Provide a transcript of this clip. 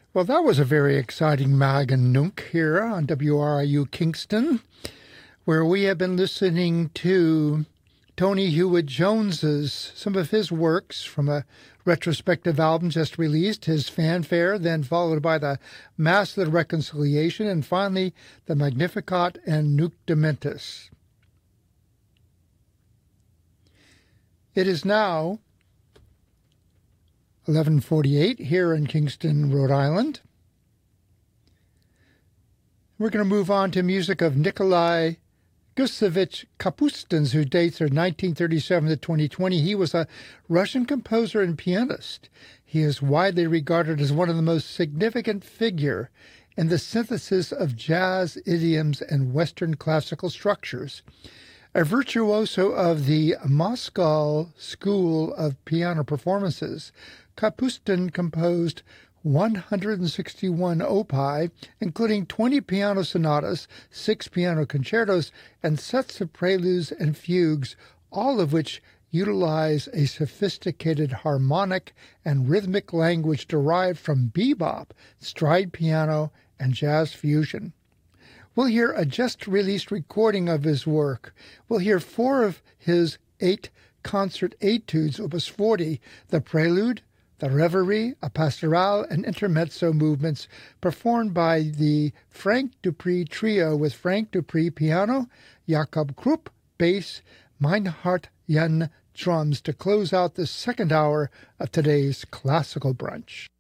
Well, that was a very exciting Mag and Nunk here on WRIU Kingston, where we have been listening to Tony Hewitt-Jones's, some of his works from a retrospective album just released, his Fanfare, then followed by the Mass of the Reconciliation, and finally the Magnificat and Nunc Dimittis. It is now 11:48 here in Kingston, Rhode Island. We're going to move on to music of Nikolai Gustavich Kapustins, who dates from 1937 to 2020. He was a Russian composer and pianist. He is widely regarded as one of the most significant figure in the synthesis of jazz idioms and Western classical structures. A virtuoso of the Moscow School of Piano Performances, Kapustin composed 161 opus, including 20 piano sonatas, 6 piano concertos, and sets of preludes and fugues, all of which utilize a sophisticated harmonic and rhythmic language derived from bebop, stride piano, and jazz fusion. We'll hear a just-released recording of his work. We'll hear 4 of his 8 concert etudes, Opus 40, the Prelude, the Reverie, a Pastoral, and Intermezzo movements performed by the Frank Dupree Trio with Frank Dupree piano, Jakob Krupp bass, Meinhard Jan drums to close out the second hour of today's Classical Brunch.